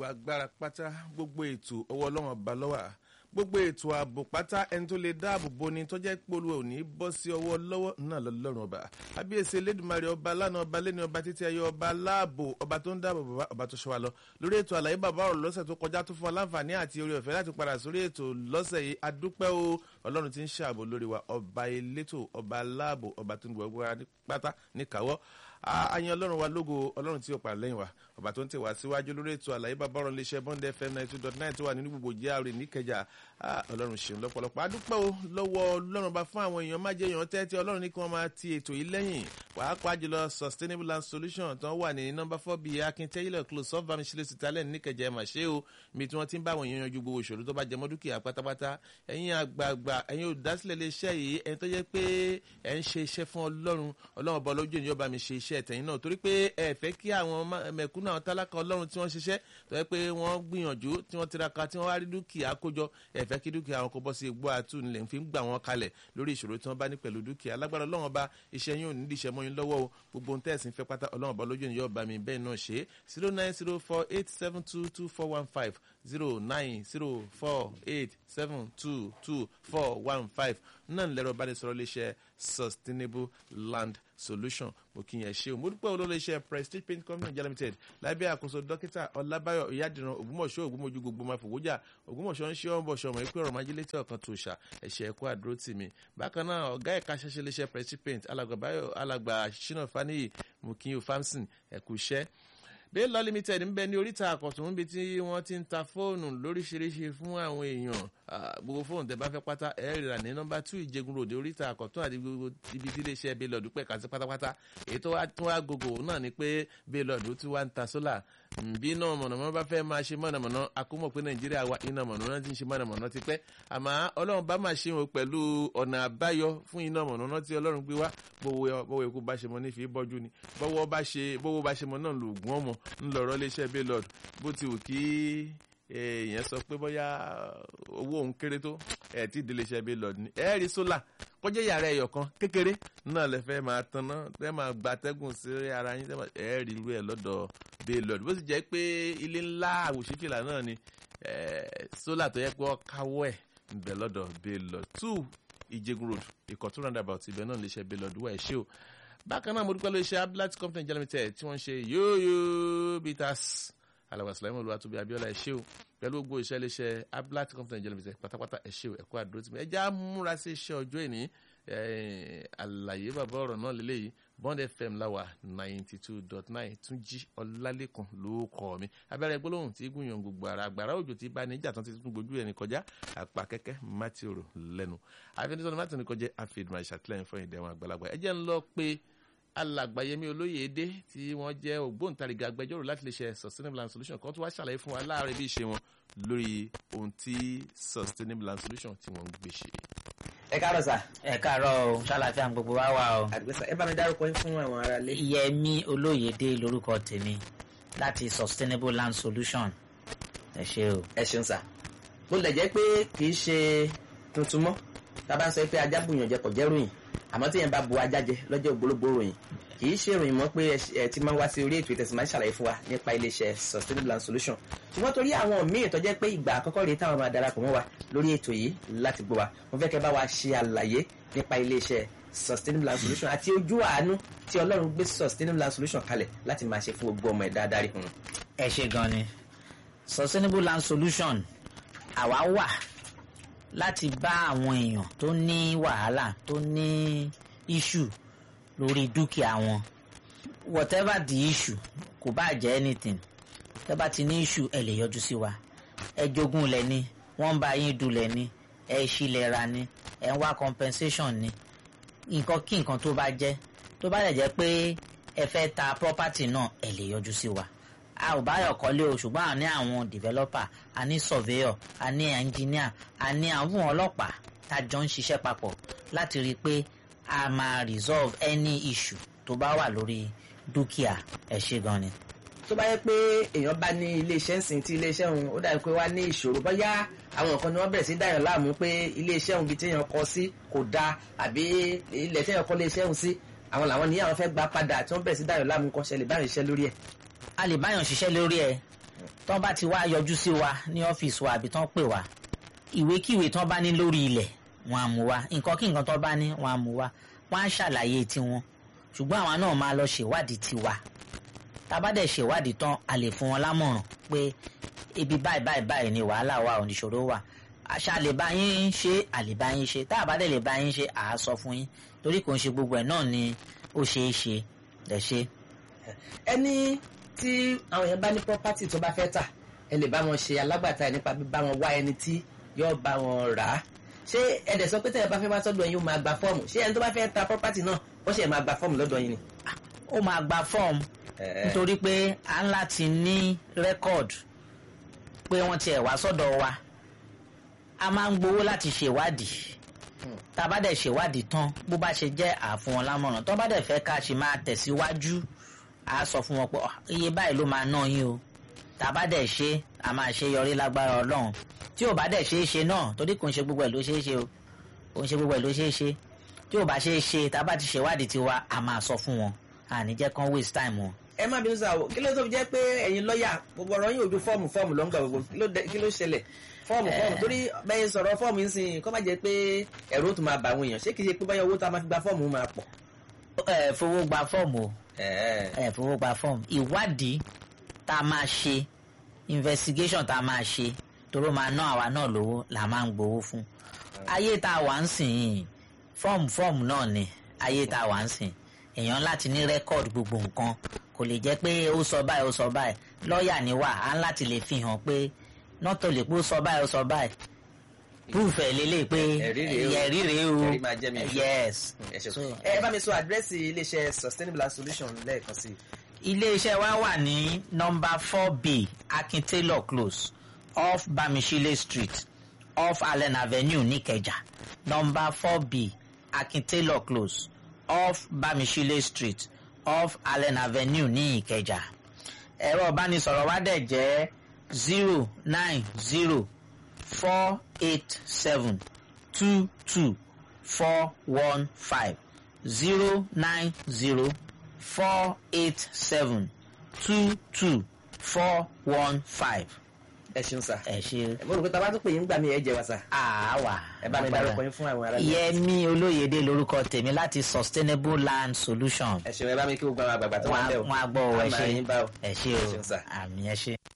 gbogbo agbára pátá gbogbo ètò ọwọ́ Ọlọ́run ọba ló wà gbogbo ètò ààbò pátá ẹni tó lè dáàbò bo ni tó jẹ́ pé Olúwa ò ní bọ́ sí ọwọ́ lọ́wọ́ náà lọ́lọ́run ọba Kábíyèsí Elédùmarè ọba lánàá ọba lẹ́ni ọba títí ayé ọba láàbò ọba tó ń dáàbò bàbá ọba tó ṣọ́ wa lọ lórí ètò àlàyé bàbá ọ̀rọ̀ lọ́sẹ̀ tó kọjá tó fún wa láǹfààní àti oore ọ̀fẹ́ láti padà sórí ètò lọ́sẹ̀ yìí adúpẹ́ o Ọlọ́run tí ń ṣààbò lórí wa ọba elétò ọba láàbò ọba tó ń gbogbo pátá níkàáwọ́ àyàn Ọlọ́run wa lógo Ọlọ́run tí ó pa lẹ́yìn wa ọba tó ń tẹ̀ wá síwájú lórí ètò àlàyé bàbá ọ̀rọ̀ iléeṣẹ́ Bond FM 92.9 tó wà nínú gbogbo GRA níkẹjà Ọlọ́run ṣeun lọ́pọ̀lọpọ̀ adúpẹ́ o lọ́wọ́ Ọlọ́run bá fún àwọn èèyàn má jẹ́ èèyàn tẹ́tí Ọlọ́run ní kí wọ́n máa ti ètò yìí lẹ́yìn pàápàá jùlọ Sustainable Land Solution tó wà ní nọ́mbà 4B Akíntẹ́yìlẹ̀ close off Bámiṣílẹ̀ Sítálẹ̀ níkẹjà ẹ̀mà ṣe o mi tí wọ́n ti ń bá àwọn èèyàn yanjú gbogbo ìṣòro tó bá jẹmọ́ dúkìá pátápátá ẹ̀yin àgbààgbà ẹ̀yin olùdásílẹ̀ iléeṣẹ́ yìí ẹni tó jẹ́ pé ẹ̀ ń ṣe iṣẹ́ fún Ọlọ́run ọba lójú ènìyàn bá mi ṣe iṣẹ́ tẹ̀yìn náà torí pé ẹ fẹ́ kí àwọn mẹ̀kúnnù àwọn tálákà Ọlọ́run tí wọ́n ṣiṣẹ́ tó yẹ pé wọ́n gbìyànjú tí wọ́n tiraka tí wọ́n wá rí dúkìá kójọ ẹ fẹ́ kí dúkìá wọn kó bọ́ sí igbó àtú nílẹ̀ fi ń gbà wọ́n kalẹ̀ lórí ìṣòro tí wọ́n bá ní pẹ̀lú dúkìá lágbára Ọlọ́run ọba iṣẹ́ yín ò ní díṣẹ́ mọ́ yín lọ́wọ́ o gbogbo ohun tẹ́ẹ̀sìn fẹ́ pátá Ọlọ́run ọba lójú ènìyàn bá mi bẹ́ẹ̀ náà ṣe 09048722415 09048722415 náà lẹ́rọ bá ní sọ̀rọ̀ léṣẹ́ Sustainable Land Solution mo kí yẹn ṣe o mo dúpẹ́ olóléeṣẹ́ Prestige Paint Company Nigeria Limited lábẹ́ àkóso dókítà Ọlábáyọ̀ Ìyádìran Ògbómọ̀ṣọ́ Ògbómọjú gbogbo máa fòwójà Ògbómọ̀ṣọ́ ń ṣe ọ́n bọ̀ ṣọmọ ìpè ọ̀rọ̀ májílétí ọ̀kan tó ṣà ẹ̀ṣẹ̀ ẹ̀kọ́ àdúró tì mí bákan náà ọ̀gá ẹ̀ka ṣẹṣẹ léṣẹ́ Prestige Paint alàgbà Ṣínà Fáníyì mo kí yín Famson ẹ̀kú iṣẹ́ Bello Limited ń bẹ ní oríta àkọ̀tún níbi tí wọ́n ti ń ta fóònù lóríṣiríṣi fún àwọn èèyàn gbogbo fóònù tẹ́ bá fẹ́ pátá ẹ rà ní nọ́mbà 2 Ìjẹ̀gùn Road oríta àkọ̀tún àti gbogbo ibi tí iléeṣẹ́ Bello dúpẹ́ kàtí pátápátá èyí tó wá gbogbo náà ni pé Bello tí wá ń ta sólà bí iná mọ̀nàmọ́ná bá fẹ́ máa ṣe mọ̀nàmọ́ná akúmọ̀ pé Nàìjíríà wa iná mọ̀nàmọ́ná ti ń ṣe mọ̀nàmọ́ná ti pẹ́ àmọ́ Ọlọ́run bá máa ṣe wọn pẹ̀lú ọ̀nà àbáyọ fún iná mọ̀nàmọ́ná tí Ọlọ́run gbé wá bọ́wọ́ ikú bá ṣe mọ́ ní fi bọ́jú ni bọ́wọ́ bá ṣe mọ́ náà lògùn ọmọ ńlọrọ́ léṣẹ́ Bello bó ti wù kí èèyàn sọ pé bóyá owó òun kéré tó ẹ̀ tí ìdílé iṣẹ́ Bello ní ẹ̀ẹ́rì sólà kọjá yàrá ẹ̀yọ̀ kan kékeré náà lè fẹ́ máa tanná tẹ́ máa gba atẹ́gùn sí ara yín ẹ̀ẹ́rì irú ẹ̀ lọ́dọ̀ Bello bó sì jẹ́ pé ilé ńlá àwòṣífìlà náà ni sólà tó yẹ pé ó káwọ́ ẹ̀ ń bẹ lọ́dọ̀ Bello 2 Ìjẹ̀gùn Road Ìkọ̀tún roundabout ibẹ̀ náà lè ṣe Bello dúwà ẹ̀ ṣé o bákan náà mo dúpẹ́ lórí iṣẹ́ Ablat Company Nigeria Limited tí wọ́n ń ṣe yóyó bitters alàgbà Sùláìmọ̀ Olúwatóbi Abíọ́lá ẹ̀ ṣé o pẹ̀lú gbogbo iṣẹ́ iléeṣẹ́ Ablat Company Nigeria Limited pátápátá ẹ̀ ṣé o ẹ̀kọ́ àdúró tì mí ẹ já múra sí iṣẹ́ ọjọ́ ìní àlàyé bàbá ọ̀rọ̀ náà lélẹ́yìí Bond FM láwà 92.9 Túnjí Ọlálékan ló kọ́ mi abẹ́rẹ́ gbólóhùn tí gúnyàn gbogbo ara àgbàrá òjò tí bá ní ìjà tán ti tún gbójú ẹni kọjá àpá kẹ́kẹ́ mátìrò lẹ́nu àfẹnusọ́nù mátìrò ní kọjá àfihàn ìṣàtìlẹ́yìn fún ìdẹ̀wọ̀n àgbàlagbà ẹ jẹ́ ń lọ pé alàgbàyẹmí Olóyèdé tí wọ́n jẹ́ ògbóǹtarìgì agbẹjọ́rò láti lè ṣe Sustainable Land Solution kan tó wá ṣàlàyé fún wa láàárẹ̀ bí ìṣe wọn lórí ohun tí Sustainable Land Solution tí wọ́n ń gbé ṣe. ẹ káàárọ̀ sà. ẹ káàárọ̀ o ṣàlàfíà gbogbo wa wà o. àdìgbẹ́sà ẹ bá mi dárúkọ yín fún àwọn ará ilé. Yẹmí Olóyèdé lórúkọ tèmi láti Sustainable Land Solution ẹ ṣé o. ẹ ṣeun sà bó lè jẹ́ pé kì í ṣe tuntun mọ́ tá a bá ń sọ pé ajá bùyàn jẹ kò jẹ́ ròyìn àmọ́ tí yẹn bá bu ajá jẹ lọ́jọ́ ògbólógbò ròyìn kì í ṣe ìròyìn mọ́ pé ẹ ti máa ń wá sí orí ètò ìtẹ̀sí máa ń ṣàlàyé fún wa nípa iléeṣẹ́ Sustainable Land Solution ṣùgbọ́n torí àwọn míì tó jẹ́ pé ìgbà àkọ́kọ́ rèé táwọn máa darapọ̀ mọ́ wa lórí ètò yìí láti gbọ́ wa mo fẹ́ kẹ́ bá wa ṣe àlàyé nípa iléeṣẹ́ Sustainable Land Solution àti ojú àánú tí Ọlọ́run gbé Sustainable Land Solution kalẹ̀ láti máa ṣe fún gbogbo ọmọ ẹ̀dá adarí fún un. ẹ ṣé gan ni Sustainable Land Solution àwa wà láti bá àwọn èèyàn tó ní wàhálà tó ní issue lórí dúkìá wọn whatever the issue kò bá jẹ́ anything tẹ́ bá ti ní issue ẹ lè yọjú sí wa ẹ jogún lẹ̀ ni wọ́n ń bá yín dulẹ̀ ni ẹ ṣílẹ̀ ra ni ẹ ń wá compensation ni nǹkan kí nǹkan tó bá jẹ́ tó bá lè jẹ́ pé ẹ fẹ́ ta property náà ẹ lè yọjú sí wa a ò báyọ̀ kọ́lé o ṣùgbọ́n a ní àwọn developer a ní surveyor a ní engineer a ní àwọn ọlọ́pàá tá jọ ń ṣiṣẹ́ papọ̀ láti rí i pé a máa resolve any issue tó bá wà lórí dúkìá ẹ ṣé gan ni. tó bá yẹ pé èèyàn bá ní iléeṣẹ́ ńsìn tí iléeṣẹ́ òun ó dàbí pé wá ní ìṣòro bóyá àwọn nǹkan ni wọ́n bẹ̀rẹ̀ sí dáyàn láàmú pé iléeṣẹ́ òun bíi téèyàn kọ sí kò dáa àbí ilẹ̀ téèyàn kọ́ iléeṣẹ́ òun sí àwọn làwọn ní àwọn fẹ́ gba padà tí wọ́n bẹ̀rẹ̀ sí dáyàn láàmú kọ́ ṣẹlẹ̀ báyìí ṣiṣẹ́ lórí ẹ̀. a lè báyàn ṣiṣẹ́ lórí ẹ̀ tán bá ti wá yọjú sí wa ní ọ́fíìsì wa àbí tán pè wá ìwékíwé tán bá ní lórí ilẹ̀ wọn á mú wa nǹkan kí nǹkan tán bá ní wọn á mú wa wọn á ṣàlàyé tiwọn ṣùgbọ́n àwọn náà máa lọ ṣèwádìí tiwa tá a bá dẹ̀ ṣèwádìí tán a lè fún wọn lámọ̀ràn pé ibi báyìí ni wàhálà wa oníṣòro wà àṣà lè bá yín ṣe àlè bá yín ṣe tá a bá dẹ̀ lè bá yín ṣe à á sọ fún yín torí kò ń ṣe gbogbo ẹ̀ náà ni ó ṣeé ṣe lè ṣe. ẹni tí àwọn èèyàn bá ní property tó bá fẹ́ tà ẹ lè bá wọn ṣe alágbàtà nípa bíbá wọn wá ẹni tí yóò bá wọn rà á ṣé ẹ̀dẹ̀ sọ pé tẹ̀yẹ̀ bá fẹ́ wá sọ́dọ̀ yín ó máa gba fọ́ọ̀mù ṣé ẹni tó bá fẹ́ ta property náà ó ṣe máa gba fọ́ọ̀mù lọ́dọ̀ yín ni. ó máa gba fọ́ọ̀mù nítorí pé à ń láti ní rẹ́kọ̀dù pé wọ́n tiẹ̀ wá sọ́dọ̀ wa a máa ń gbowó láti ṣèwádìí tá a bá dẹ̀ ṣèwádìí tán bó bá ṣe jẹ́ àfún wọn lámọ̀ràn tó bá dẹ̀ fẹ́ ká ṣe máa tẹ̀síwájú a sọ fún wọn pé iye báyìí ló máa ná yín o tá a bá dẹ̀ ṣe a máa ṣe yọrí lágbára Ọlọ́run tí ò bá dẹ̀ ṣe é ṣe náà torí kò ń ṣe gbogbo ẹ̀ ló ṣe é ṣe o kò ń ṣe gbogbo ẹ̀ ló ṣe é ṣe tí ò bá ṣe é ṣe tá a bá ti ṣèwádìí tiwa a máa sọ fún wọn àní jẹ́ kán waste time wọn. ẹ má bínú sáà kí ló tó fi jẹ́ pé ẹ̀yin lọ́ọ̀yà gbogbo ọ̀rọ̀ yín ojú fọ́ọ̀mù ló ń gbà gbogbo kí ló ṣẹlẹ̀ fọ́ọ̀mù torí bẹ́ẹ̀ sọ̀rọ̀ fọ́ọ̀mù yín sìn kó má jẹ́ pé ẹ̀rọ tó máa bà àwọn èèyàn ṣé kìí ṣe pé báyọ̀ owó tá a máa fi gba fọ́ọ̀mù máa pọ̀. fowó gba fọ́ọ̀mù o fowó gba fọ́ọ̀mù ìwádìí tá a máa ṣe investigation tá a máa ṣe toró máa ná àwa náà lówó là máa ń gbowó fún ayé tá a wà ń sìn yìí fọ́ọ̀mù náà ni ayé tá a wà ń sìn èèyàn láti ní rẹ́kọ̀dù gbogbo nǹkan kò lè jẹ́ pé ó sọ báyìí lọ́ọ̀yà ni wà á láti lè fi hàn pé nọ́tò lè pé ó sọ báyìí proof ẹ̀ lélẹ̀ pé ẹ̀rí rèé o yes. ẹ bá mi sọ àdírẹ́sì iléeṣẹ́ Sustainable Land Solution lẹ́ẹ̀kan sí i. iléeṣẹ́ wa wà ní nọ́mbà 4B Akin Taylor Close off Bamishile Street off Allen Avenue Nìkẹjà nọ́mbà 4B Akin Taylor Close off Bamishile Street off Allen Avenue ní Ìkẹjà. ẹ̀rọ ìbánisọ̀rọ̀ wa dẹ̀ jẹ́ 090-487-22415 090-487-22415. ẹ ṣeun sà. ẹ ṣe. mo rò pé tábà tó pè yín gbà mí ẹ jẹ wa sà. àwa. ẹ bá mi dárúkọ yín fún àwọn ará mi. Yẹmí Olóyèdé lórúkọ tèmi láti Sustainable Land Solution. ẹ ṣeun ẹ bá mi kí gbogbo àwọn àgbààgbà tó wà ń bẹ̀ o. wọn á gbọ́ ọ ẹ ṣe àmà yín bá o. ẹ ṣe o ẹ ṣeun sà. àmì ẹ ṣe.